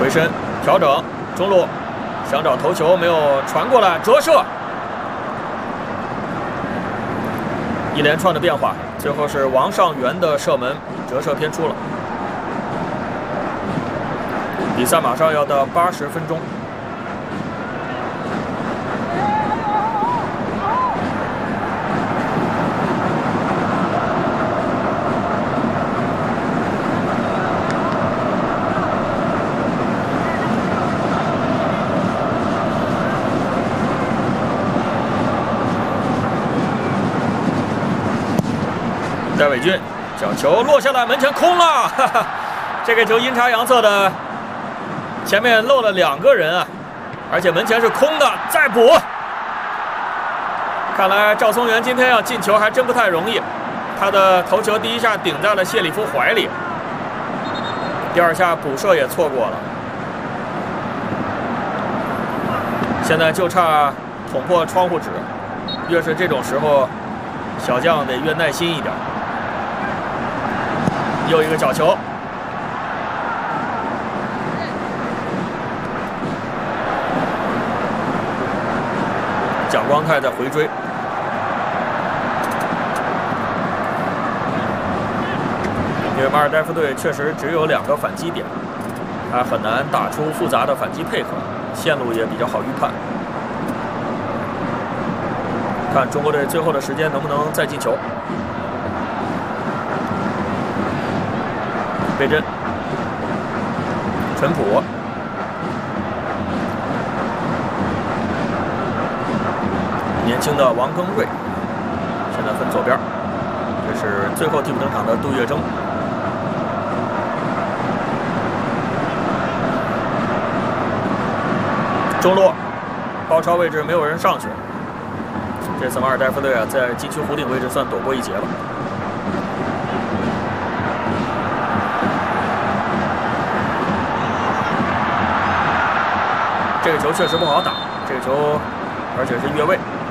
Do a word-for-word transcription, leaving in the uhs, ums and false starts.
回身调整中路，想找头球没有传过来，折射。一连串的变化，最后是王上源的射门折射偏出了。比赛马上要到八十分钟。 戴伟俊，角球落下来，门前空了，哈哈，这个球阴差阳错的，前面漏了两个人啊，而且门前是空的，再补。看来赵松元今天要进球还真不太容易，他的头球第一下顶在了谢里夫怀里，第二下补射也错过了，现在就差捅破窗户纸，越是这种时候，小将得越耐心一点。 又一个角球，蒋光太在回追，因为马尔代夫队确实只有两个反击点，他很难打出复杂的反击配合，线路也比较好预判。看中国队最后的时间能不能再进球。 魏真、陈普、年轻的王庚瑞，现在分左边。这是最后替补登场的杜月笙。中路，包抄位置没有人上去。这次马尔代夫队啊，在禁区弧顶位置算躲过一劫了。 这个球确实不好打，这个球而且是越位。